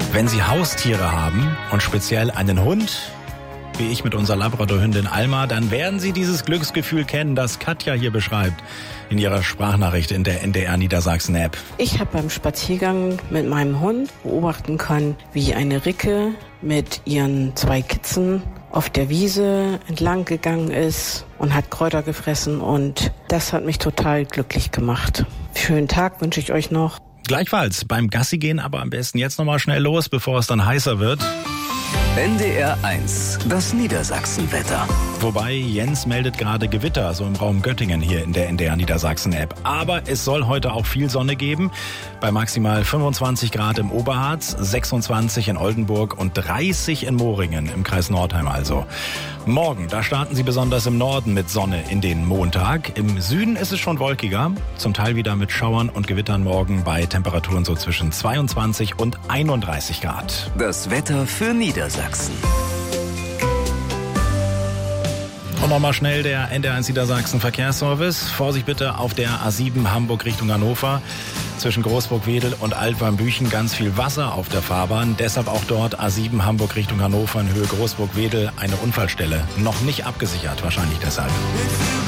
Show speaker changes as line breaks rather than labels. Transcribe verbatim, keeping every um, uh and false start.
Wenn Sie Haustiere haben und speziell einen Hund, wie ich mit unserer Labrador-Hündin Alma, dann werden Sie dieses Glücksgefühl kennen, das Katja hier beschreibt in ihrer Sprachnachricht in der N D R Niedersachsen-App.
Ich habe beim Spaziergang mit meinem Hund beobachten können, wie eine Ricke mit ihren zwei Kitzen auf der Wiese entlang gegangen ist und hat Kräuter gefressen, und das hat mich total glücklich gemacht. Schönen Tag wünsche ich euch noch.
Gleichfalls beim Gassi gehen, aber am besten jetzt nochmal schnell los, bevor es dann heißer wird.
N D R eins, das Niedersachsenwetter.
Wobei Jens meldet gerade Gewitter, so im Raum Göttingen hier in der N D R Niedersachsen-App. Aber es soll heute auch viel Sonne geben, bei maximal fünfundzwanzig Grad im Oberharz, sechsundzwanzig in Oldenburg und dreißig in Moringen, im Kreis Nordheim also. Morgen, da starten Sie besonders im Norden mit Sonne in den Montag. Im Süden ist es schon wolkiger, zum Teil wieder mit Schauern und Gewittern morgen bei Temperaturen so zwischen zweiundzwanzig und einunddreißig Grad.
Das Wetter für Niedersachsen.
Und nochmal schnell der N D R eins Niedersachsen Verkehrsservice. Vorsicht bitte auf der A sieben Hamburg Richtung Hannover. Zwischen Großburg-Wedel und Altwarmbüchen ganz viel Wasser auf der Fahrbahn. Deshalb auch dort A sieben Hamburg Richtung Hannover in Höhe Großburg-Wedel eine Unfallstelle. Noch nicht abgesichert, wahrscheinlich deshalb.